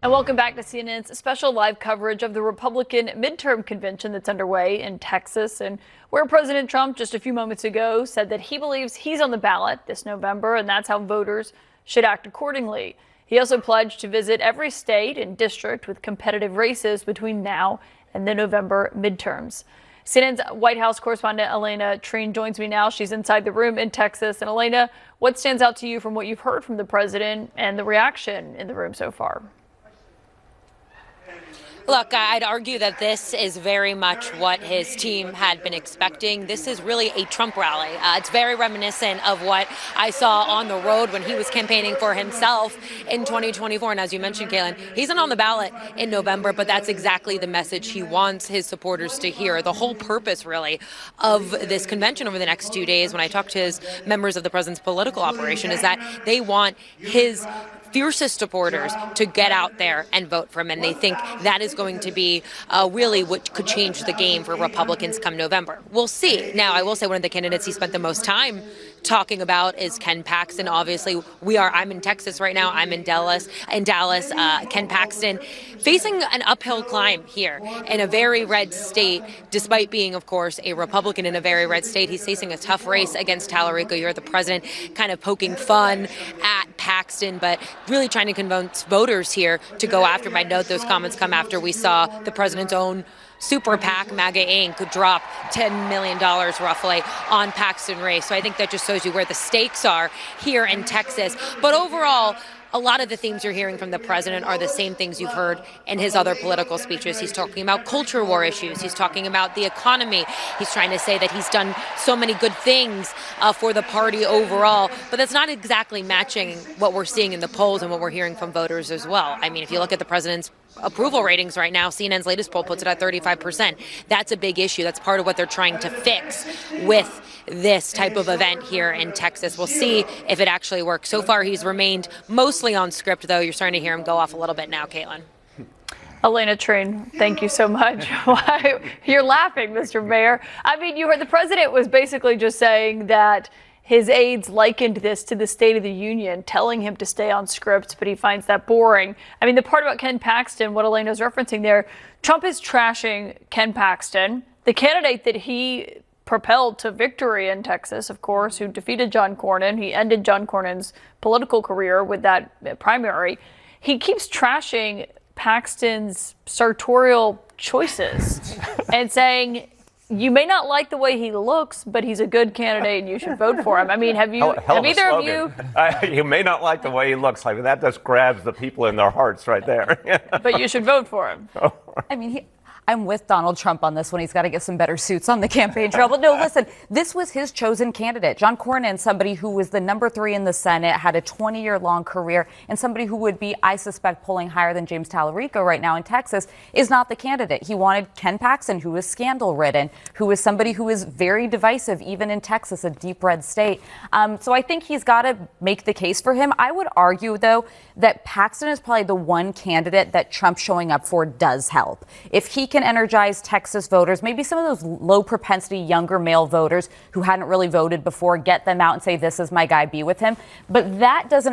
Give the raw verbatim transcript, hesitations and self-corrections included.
And welcome back to C N N's special live coverage of the Republican midterm convention that's underway in Texas, and where President Trump just a few moments ago said that he believes he's on the ballot this November, and that's how voters should act accordingly. He also pledged to visit every state and district with competitive races between now and the November midterms. C N N's White House correspondent Elena Treen joins me now. She's inside the room in Texas. And Elena, what stands out to you from what you've heard from the president and the reaction in the room so far? Look, I'd argue that this is very much what his team had been expecting. This is really a Trump rally. Uh, it's very reminiscent of what I saw on the road when he was campaigning for himself in twenty twenty-four. And as you mentioned, Caitlin, he's not on the ballot in November, but that's exactly the message he wants his supporters to hear. The whole purpose, really, of this convention over the next two days, when I talk to his members of the president's political operation, is that they want his fiercest supporters to get out there and vote for him. And they think that is going to be uh, really what could change the game for Republicans come November. We'll see. Now, I will say one of the candidates he spent the most time talking about is Ken Paxton. Obviously, we are. I'm in Texas right now. I'm in Dallas. In Dallas, uh, Ken Paxton facing an uphill climb here in a very red state, despite being, of course, a Republican in a very red state. He's facing a tough race against Tallarico. You're the president, kind of poking fun at Paxton, but really trying to convince voters here to go after him. I note those comments come after we saw the president's own super PAC, MAGA Incorporated, drop ten million dollars roughly on Paxton race. So I think that just shows you where the stakes are here in Texas. But overall, a lot of the themes you're hearing from the president are the same things you've heard in his other political speeches. He's talking about culture war issues. He's talking about the economy. He's trying to say that he's done so many good things uh, for the party overall. But that's not exactly matching what we're seeing in the polls and what we're hearing from voters as well. I mean, if you look at the president's approval ratings right now, C N N's latest poll puts it at thirty-five percent. That's a big issue. That's part of what they're trying to fix with this type of event here in Texas. We'll see if it actually works. So far, he's remained mostly on script, though. You're starting to hear him go off a little bit now, Caitlin. Elena Treen, thank you so much. Why you're laughing, Mister Mayor? I mean, you heard the president was basically just saying that his aides likened this to the State of the Union, telling him to stay on script, but he finds that boring. I mean, the part about Ken Paxton, what Elena's referencing there, Trump is trashing Ken Paxton, the candidate that he propelled to victory in Texas, of course, who defeated John Cornyn. He ended John Cornyn's political career with that primary. He keeps trashing Paxton's sartorial choices and saying, you may not like the way he looks, but he's a good candidate and you should vote for him. I mean, have you, hell, hell have of either of you? Uh, you may not like the way he looks. I mean, that just grabs the people in their hearts right there. But you should vote for him. I mean, he, I'm with Donald Trump on this one. He's got to get some better suits on the campaign trail. But no, listen, this was his chosen candidate. John Cornyn, somebody who was the number three in the Senate, had a twenty-year-long career, and somebody who would be, I suspect, polling higher than James Tallarico right now in Texas, is not the candidate. He wanted Ken Paxton, who is scandal-ridden, who is somebody who is very divisive, even in Texas, a deep red state. Um, so I think he's got to make the case for him. I would argue, though, that Paxton is probably the one candidate that Trump showing up for does help. If he can energize Texas voters, maybe some of those low propensity younger male voters who hadn't really voted before, get them out and say, this is my guy, be with him. But that doesn't